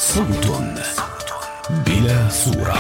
صوت بلا صورة.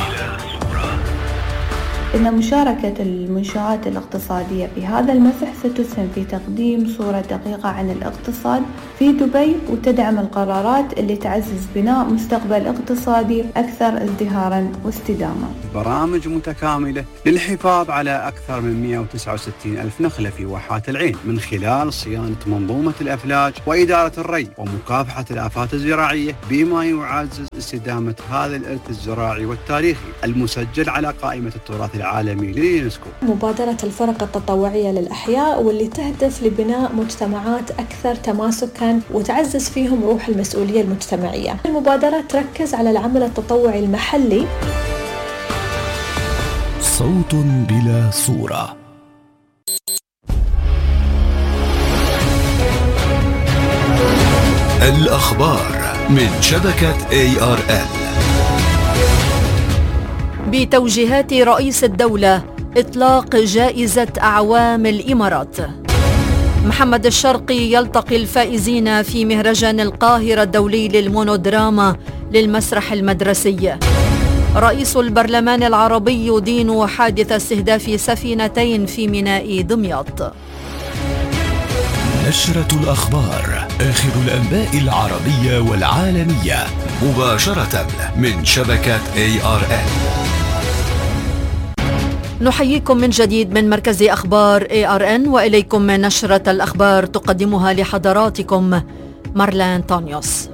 إن مشاركة المنشآت الاقتصادية في هذا المسح ستسهم في تقديم صورة دقيقة عن الاقتصاد في دبي، وتدعم القرارات اللي تعزز بناء مستقبل اقتصادي أكثر ازدهاراً واستدامة. برامج متكاملة للحفاظ على أكثر من 169 ألف نخلة في واحات العين من خلال صيانة منظومة الأفلاج وإدارة الري ومكافحة الآفات الزراعية، بما يعزز استدامة هذا الإرث الزراعي والتاريخي المسجل على قائمة التراث العالمي لليونسكو. مبادرة الفرق التطوعية للأحياء واللي تهدف لبناء مجتمعات أكثر تماسكاً وتعزز فيهم روح المسؤولية المجتمعية. المبادرة تركز على العمل التطوعي المحلي. صوت بلا صورة. الأخبار من شبكة ARN. بتوجيهات رئيس الدولة إطلاق جائزة أعوام الإمارات. محمد الشرقي يلتقي الفائزين في مهرجان القاهرة الدولي للمونودراما للمسرح المدرسي. رئيس البرلمان العربي يدين حادث استهداف سفينتين في ميناء دمياط. نشرة الأخبار، آخر الأنباء العربية والعالمية مباشرة من شبكة ARN. نحييكم من جديد من مركز أخبار ARN، وإليكم نشرة الأخبار تقدمها لحضراتكم مارلان طانيوس.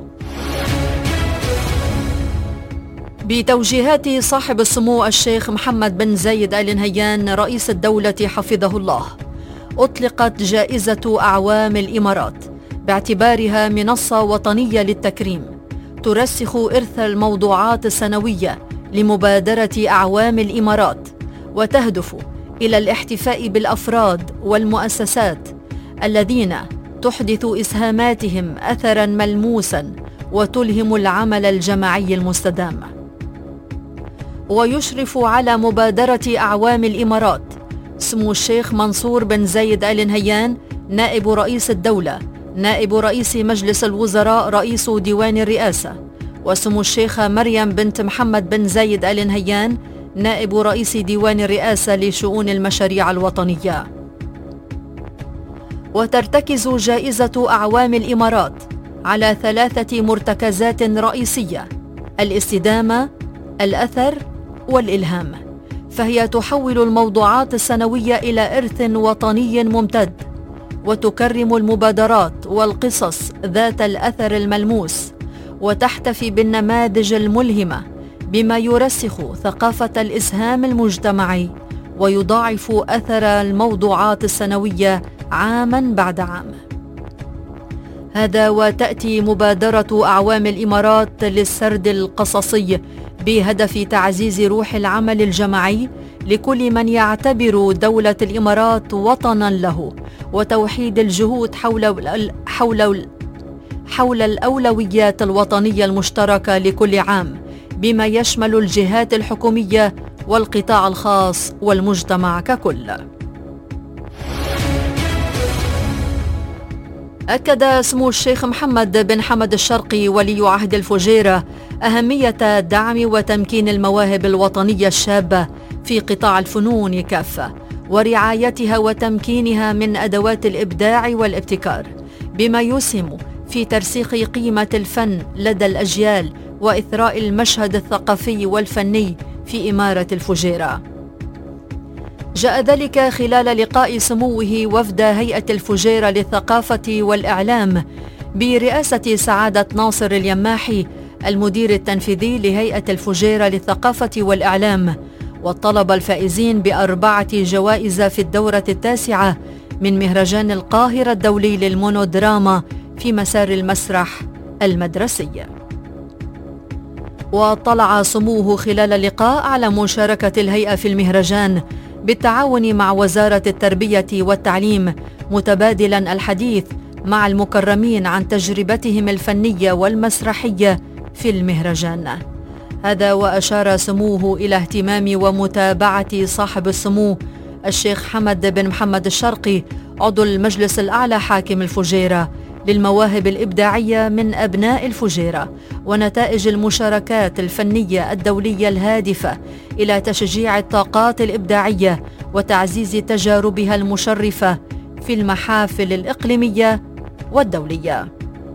بتوجيهات صاحب السمو الشيخ محمد بن زايد آل نهيان رئيس الدولة حفظه الله، أطلقت جائزة أعوام الإمارات باعتبارها منصة وطنية للتكريم ترسخ إرث الموضوعات السنوية لمبادرة أعوام الإمارات، وتهدف إلى الاحتفاء بالأفراد والمؤسسات الذين تحدث إسهاماتهم أثراً ملموساً وتلهم العمل الجماعي المستدام. ويشرف على مبادرة أعوام الإمارات سمو الشيخ منصور بن زايد آل نهيان نائب رئيس الدولة، نائب رئيس مجلس الوزراء، رئيس ديوان الرئاسة، وسمو الشيخة مريم بنت محمد بن زايد آل نهيان نائب رئيس ديوان الرئاسة لشؤون المشاريع الوطنية. وترتكز جائزة أعوام الإمارات على 3 مرتكزات رئيسية: الاستدامة، الأثر، والإلهام، فهي تحول الموضوعات السنوية إلى إرث وطني ممتد، وتكرم المبادرات والقصص ذات الأثر الملموس، وتحتفي بالنماذج الملهمة بما يرسخ ثقافة الإسهام المجتمعي ويضاعف أثر الموضوعات السنوية عاماً بعد عام. هذا وتأتي مبادرة أعوام الإمارات للسرد القصصي بهدف تعزيز روح العمل الجماعي لكل من يعتبر دولة الإمارات وطناً له، وتوحيد الجهود حول الأولويات الوطنية المشتركة لكل عام، بما يشمل الجهات الحكومية والقطاع الخاص والمجتمع ككل. أكد سمو الشيخ محمد بن حمد الشرقي ولي عهد الفجيرة أهمية دعم وتمكين المواهب الوطنية الشابة في قطاع الفنون كافة، ورعايتها وتمكينها من أدوات الإبداع والابتكار، بما يسهم في ترسيخ قيمة الفن لدى الأجيال وإثراء المشهد الثقافي والفني في إمارة الفجيرة. جاء ذلك خلال لقاء سموه وفد هيئة الفجيرة للثقافة والإعلام برئاسة سعادة ناصر اليماحي المدير التنفيذي لهيئة الفجيرة للثقافة والإعلام، وطلب الفائزين ب4 جوائز في الدورة 9 من مهرجان القاهرة الدولي للمونودراما في مسار المسرح المدرسي. وطلع سموه خلال اللقاء على مشاركة الهيئة في المهرجان بالتعاون مع وزارة التربية والتعليم، متبادلا الحديث مع المكرمين عن تجربتهم الفنية والمسرحية في المهرجان. هذا وأشار سموه إلى اهتمام ومتابعة صاحب السمو الشيخ حمد بن محمد الشرقي عضو المجلس الأعلى حاكم الفجيرة للمواهب الإبداعية من أبناء الفجيرة، ونتائج المشاركات الفنية الدولية الهادفة إلى تشجيع الطاقات الإبداعية وتعزيز تجاربها المشرفة في المحافل الإقليمية والدولية.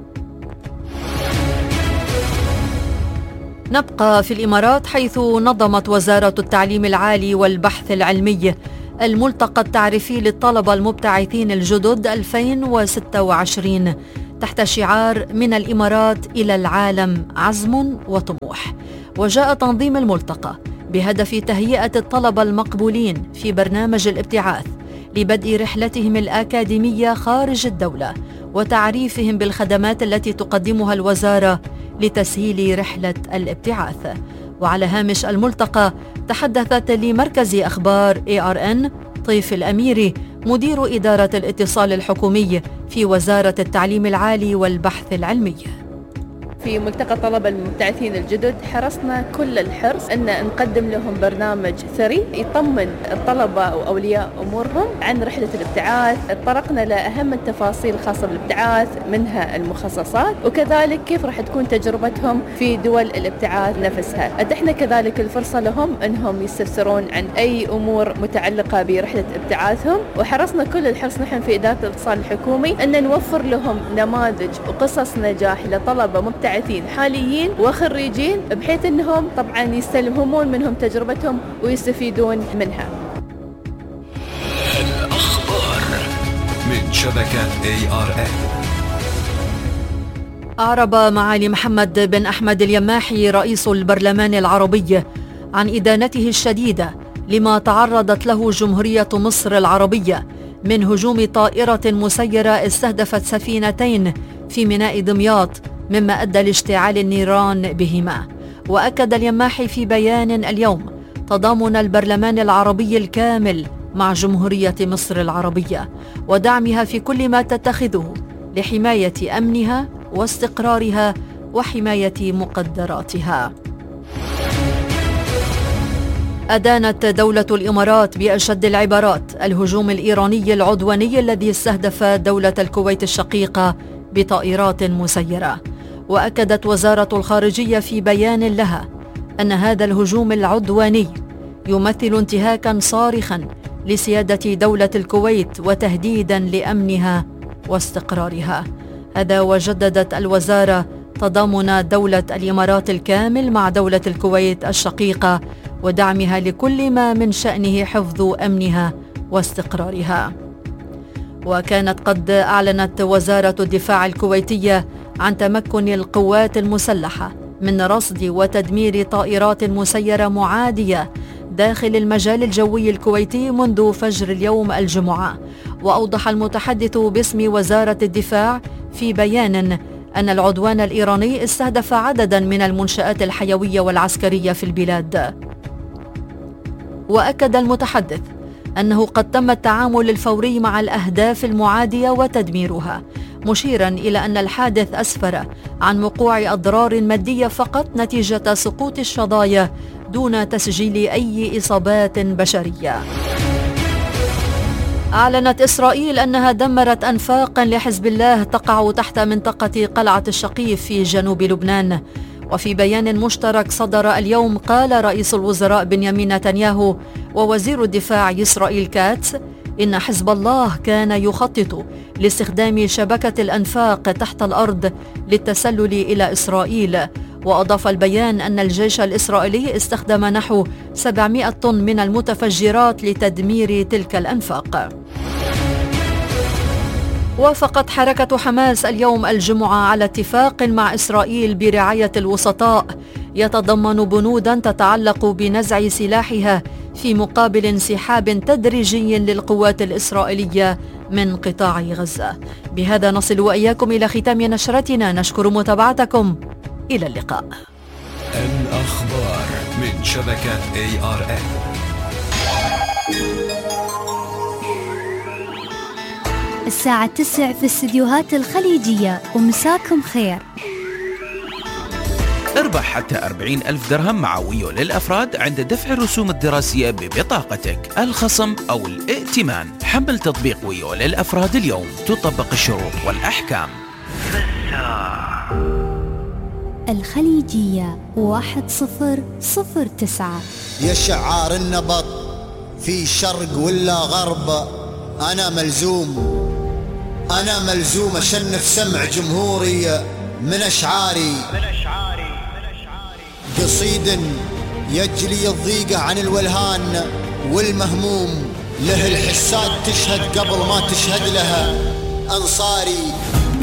نبقى في الإمارات، حيث نظمت وزارة التعليم العالي والبحث العلمي الملتقى التعريفي للطلبة المبتعثين الجدد 2026 تحت شعار من الإمارات إلى العالم عزم وطموح. وجاء تنظيم الملتقى بهدف تهيئة الطلبة المقبولين في برنامج الابتعاث لبدء رحلتهم الأكاديمية خارج الدولة، وتعريفهم بالخدمات التي تقدمها الوزارة لتسهيل رحلة الابتعاث. وعلى هامش الملتقى تحدثت لمركز أخبار ARN طيف الأميري مدير إدارة الاتصال الحكومي في وزارة التعليم العالي والبحث العلمي. في ملتقى الطلبة المبتعثين الجدد حرصنا كل الحرص أن نقدم لهم برنامج ثري يطمن الطلبة وأولياء أمورهم عن رحلة الابتعاث. اتطرقنا لأهم التفاصيل الخاصة بالابتعاث، منها المخصصات، وكذلك كيف راح تكون تجربتهم في دول الابتعاث نفسها. أتحنا كذلك الفرصة لهم أنهم يستفسرون عن أي أمور متعلقة برحلة ابتعاثهم، وحرصنا كل الحرص نحن في إدارة الاتصال الحكومي أن نوفر لهم نماذج وقصص نجاح لطلبة مبتعثين حاليين وخريجين، بحيث أنهم طبعا يستلهمون منهم تجربتهم ويستفيدون منها. الأخبار من شبكة ARN. أعرب معالي محمد بن أحمد اليماحي رئيس البرلمان العربي عن إدانته الشديدة لما تعرضت له جمهورية مصر العربية من هجوم طائرة مسيرة استهدفت سفينتين في ميناء دمياط، مما أدى لاشتعال النيران بهما. وأكد اليماحي في بيان اليوم تضامن البرلمان العربي الكامل مع جمهورية مصر العربية ودعمها في كل ما تتخذه لحماية أمنها واستقرارها وحماية مقدراتها. أدانت دولة الإمارات بأشد العبارات الهجوم الإيراني العدواني الذي استهدف دولة الكويت الشقيقة بطائرات مسيرة. وأكدت وزارة الخارجية في بيان لها أن هذا الهجوم العدواني يمثل انتهاكا صارخا لسيادة دولة الكويت وتهديدا لأمنها واستقرارها. هذا وجددت الوزارة تضامن دولة الإمارات الكامل مع دولة الكويت الشقيقة ودعمها لكل ما من شأنه حفظ أمنها واستقرارها. وكانت قد أعلنت وزارة الدفاع الكويتية عن تمكن القوات المسلحة من رصد وتدمير طائرات مسيرة معادية داخل المجال الجوي الكويتي منذ فجر اليوم الجمعة. وأوضح المتحدث باسم وزارة الدفاع في بيان أن العدوان الإيراني استهدف عددا من المنشآت الحيوية والعسكرية في البلاد. وأكد المتحدث أنه قد تم التعامل الفوري مع الأهداف المعادية وتدميرها، مشيرا إلى أن الحادث أسفر عن وقوع أضرار مادية فقط نتيجة سقوط الشظايا دون تسجيل أي إصابات بشرية. أعلنت إسرائيل أنها دمرت أنفاقا لحزب الله تقع تحت منطقة قلعة الشقيف في جنوب لبنان. وفي بيان مشترك صدر اليوم قال رئيس الوزراء بنيامين نتنياهو ووزير الدفاع إسرائيل كاتس إن حزب الله كان يخطط لاستخدام شبكة الأنفاق تحت الأرض للتسلل إلى إسرائيل. وأضاف البيان أن الجيش الإسرائيلي استخدم نحو 700 طن من المتفجرات لتدمير تلك الأنفاق. وافقت حركة حماس اليوم الجمعة على اتفاق مع إسرائيل برعاية الوسطاء يتضمن بنودا تتعلق بنزع سلاحها في مقابل انسحاب تدريجي للقوات الإسرائيلية من قطاع غزة. بهذا نصل وإياكم إلى ختام نشرتنا، نشكر متابعتكم، إلى اللقاء. الأخبار من شبكة ARN. الساعة 9 في الاستديوهات الخليجية، ومساكم خير. اربح حتى 40,000 درهم مع ويو للأفراد عند دفع الرسوم الدراسية ببطاقتك، الخصم أو الائتمان. حمل تطبيق ويو للأفراد اليوم، تطبق الشروط والأحكام. الخليجية 1009. يا شعار النبط في شرق ولا غرب، أنا ملزوم أشنف سمع جمهوري من أشعاري. قصيد يجلي الضيقة عن الولهان والمهموم، له الحساد تشهد قبل ما تشهد لها أنصاري.